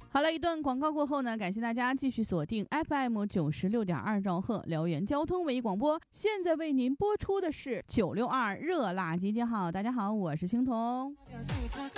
好了，一段广告过后呢，感谢大家继续锁定 FM 96.2兆赫辽源交通文艺广播。现在为您播出的是962热辣集结号。大家好，我是青铜。